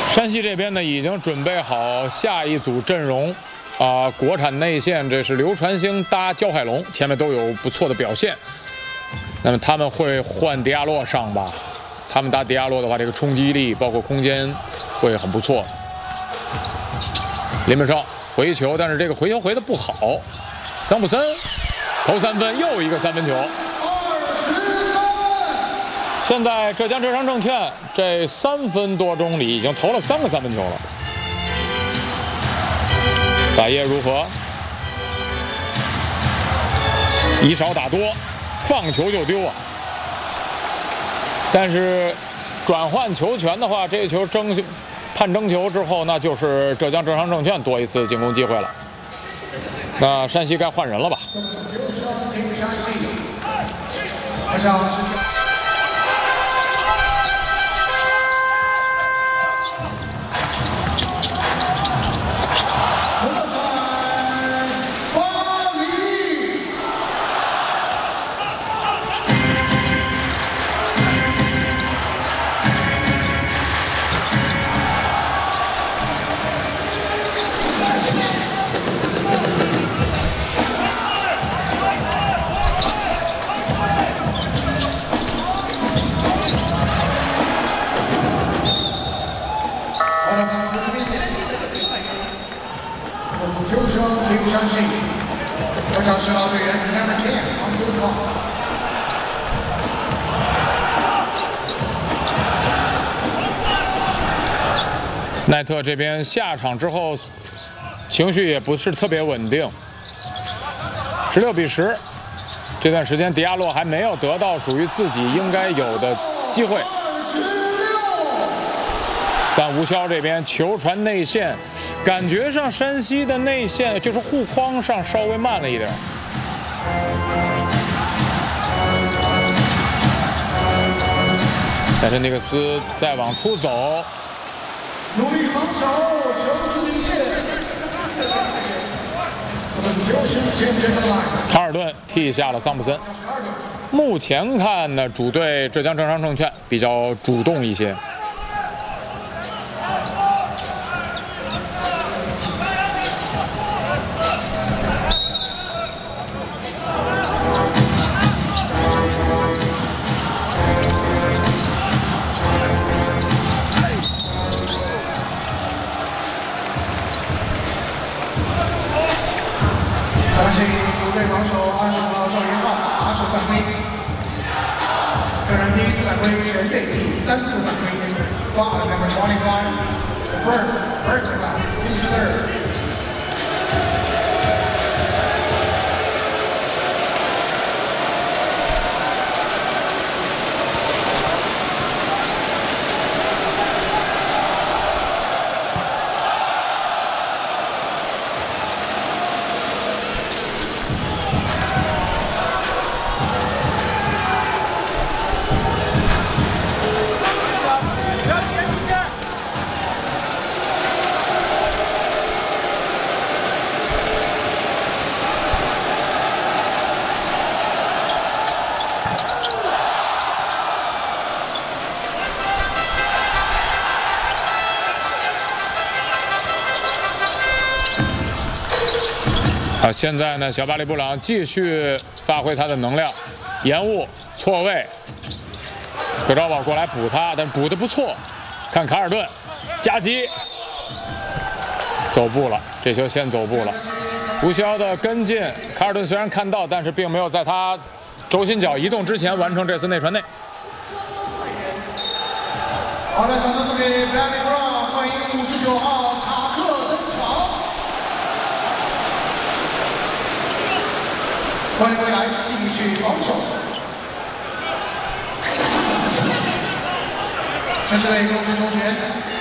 山西这边呢，已经准备好下一组阵容，国产内线这是刘传兴搭焦海龙，前面都有不错的表现。那么他们会换迪亚洛上吧？他们搭迪亚洛的话，这个冲击力包括空间会很不错。林本胜回球，但是这个回球回的不好。桑普森投3分，又一个3分球。现在浙江浙商证券这3分多钟里已经投了3个3分球了。打业如何？以少打多，放球就丢啊！但是转换球权的话，这球判争球之后，那就是浙江浙商证券多一次进攻机会了。那山西该换人了吧？奈特这边下场之后，情绪也不是特别稳定。16比10，这段时间迪亚洛还没有得到属于自己应该有的机会。但吴骁这边球传内线，感觉上山西的内线就是护框上稍微慢了一点。但是内克斯再往出走。 努力防守，球出一切。 卡尔顿替下了桑普森。目前看呢，主队浙江浙商证券比较主动一些。 主队防守20号赵云浩打手犯规，个人第1次犯规，全队第3次犯规。Foul number 25, first foul, team third. 好，现在呢，小巴里布朗继续发挥他的能量，延误错位，德昭堡过来补他，但补得不错。看卡尔顿夹击，走步了，这球先走步了。吴骁的跟进，卡尔顿虽然看到，但是并没有在他轴心脚移动之前完成这次内传内。 好的，掌声送给 Barry Brown， 欢迎59号塔克登场。欢迎回来，继续防守。这是一位公职同学。